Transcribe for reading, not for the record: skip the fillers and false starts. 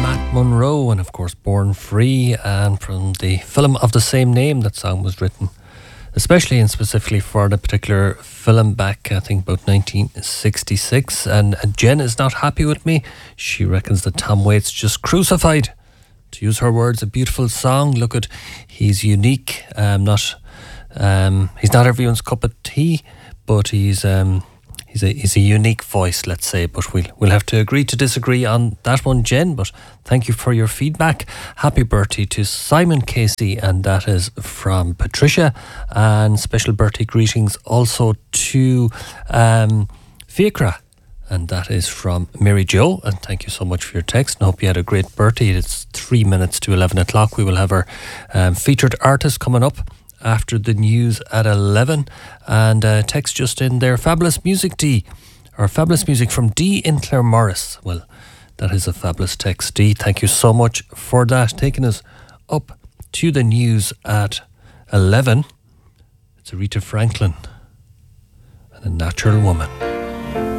Matt Monro, and of course Born Free, and from the film of the same name. That song was written especially and specifically for the particular film back, I think, about 1966. And Jen is not happy with me. She reckons that Tom Waits just crucified, to use her words, a beautiful song. Look at, he's unique. He's not everyone's cup of tea, but he's a unique voice, let's say. But we'll have to agree to disagree on that one, Jen. But thank you for your feedback. Happy birthday to Simon Casey, and that is from Patricia. And special birthday greetings also to Fiacra, and that is from Mary Jo. And thank you so much for your text, and I hope you had a great birthday. It's 3 minutes to 11 o'clock. We will have our featured artist coming up after the news at 11. And text just in there, fabulous music D, or fabulous music from D in Claremorris. Well, that is a fabulous text, D. Thank you so much for that. Taking us up to the news at 11, it's Aretha Franklin and A Natural Woman.